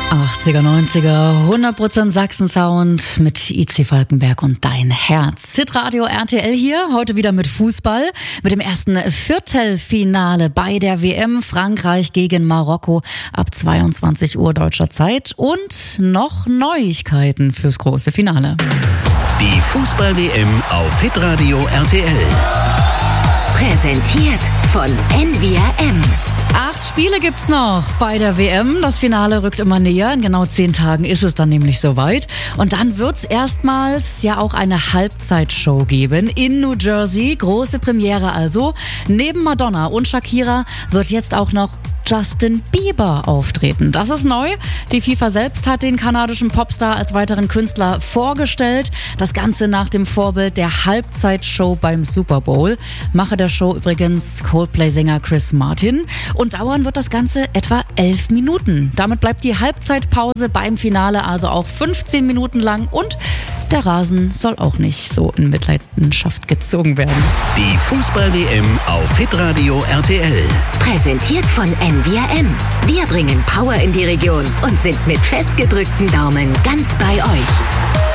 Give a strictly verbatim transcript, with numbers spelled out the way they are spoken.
achtziger, neunziger, hundert Prozent Sachsen-Sound mit I C Falkenberg und Dein Herz. Hitradio R T L hier, heute wieder mit Fußball, mit dem ersten Viertelfinale bei der W M Frankreich gegen Marokko ab zweiundzwanzig Uhr deutscher Zeit und noch Neuigkeiten fürs große Finale. Die Fußball-W M auf Hitradio R T L. Präsentiert von Envia M. Acht Spiele gibt's noch bei der W M. Das Finale rückt immer näher. In genau zehn Tagen ist es dann nämlich soweit. Und dann wird's erstmals ja auch eine Halbzeitshow geben in New Jersey. Große Premiere also. Neben Madonna und Shakira wird jetzt auch noch Justin Bieber auftreten. Das ist neu. Die FIFA selbst hat den kanadischen Popstar als weiteren Künstler vorgestellt. Das Ganze nach dem Vorbild der Halbzeitshow beim Super Bowl. Macher der Show übrigens Coldplay-Sänger Chris Martin. Und dauern wird das Ganze etwa elf Minuten. Damit bleibt die Halbzeitpause beim Finale also auch fünfzehn Minuten lang und der Rasen soll auch nicht so in Mitleidenschaft gezogen werden. Die Fußball-W M auf Hitradio R T L. Präsentiert von Envia M. Wir bringen Power in die Region und sind mit festgedrückten Daumen ganz bei euch.